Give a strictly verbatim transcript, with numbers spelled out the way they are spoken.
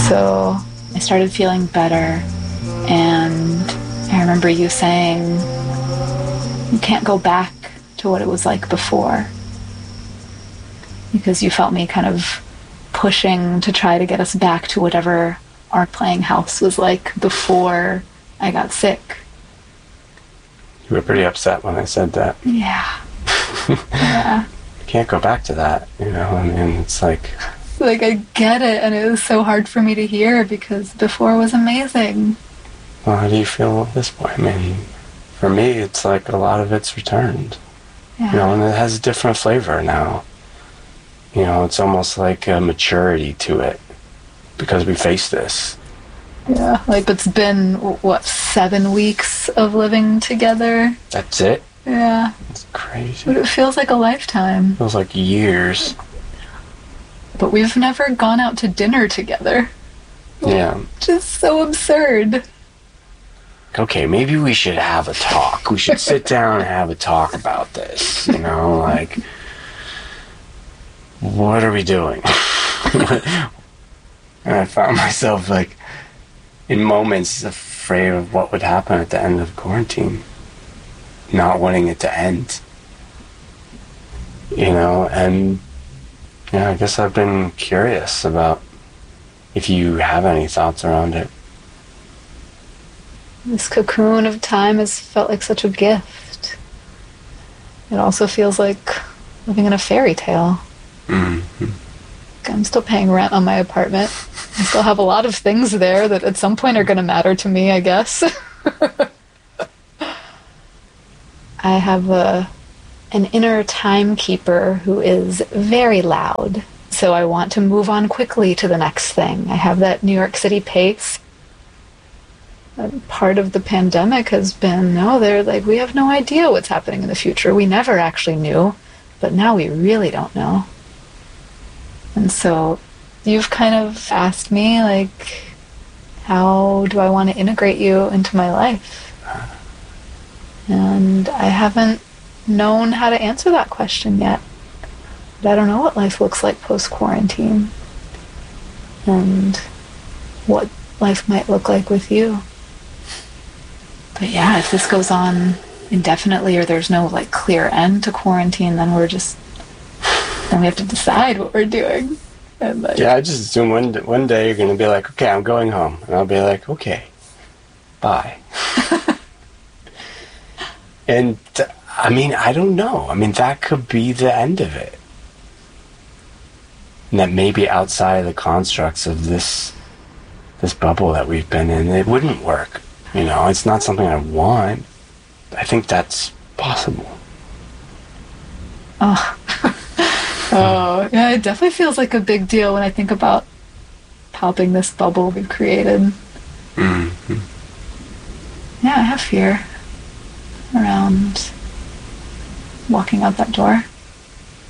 so I started feeling better, and I remember you saying, you can't go back to what it was like before, because you felt me kind of pushing to try to get us back to whatever our playing house was like before I got sick. You were pretty upset when I said that. Yeah. Yeah. Can't go back to that, you know, I mean, it's like... Like, I get it, and it was so hard for me to hear, because before was amazing. Well, how do you feel at this point? I mean, for me, it's like a lot of it's returned. Yeah. You know, and it has a different flavor now. You know, it's almost like a maturity to it, because we face this. Yeah, like it's been, what, seven weeks of living together? That's it? Yeah. It's crazy. But it feels like a lifetime. It feels like years. But we've never gone out to dinner together. Yeah. Just so absurd. Okay, maybe we should have a talk. We should sit down and have a talk about this. You know, like, what are we doing? And I found myself, like, in moments afraid of what would happen at the end of quarantine. Not wanting it to end. You know, and yeah, I guess I've been curious about if you have any thoughts around it. This cocoon of time has felt like such a gift. It also feels like living in a fairy tale. Mm-hmm. I'm still paying rent on my apartment. I still have a lot of things there that at some point are going to matter to me, I guess. I have a, an inner timekeeper who is very loud, so I want to move on quickly to the next thing. I have that New York City pace. And part of the pandemic has been, no, they're like, we have no idea what's happening in the future. We never actually knew, but now we really don't know. And so you've kind of asked me, like, how do I want to integrate you into my life? And I haven't known how to answer that question yet. But I don't know what life looks like post-quarantine. And what life might look like with you. But yeah, if this goes on indefinitely or there's no, like, clear end to quarantine, then we're just... then we have to decide what we're doing. And, like, yeah, I just assume one, one day you're going to be like, okay, I'm going home. And I'll be like, okay, bye. And, I mean, I don't know. I mean, that could be the end of it. And that maybe outside of the constructs of this this bubble that we've been in, it wouldn't work. You know, it's not something I want. I think that's possible. Oh. Oh, yeah, it definitely feels like a big deal when I think about popping this bubble we've created. Mm-hmm. Yeah, I have fear around walking out that door.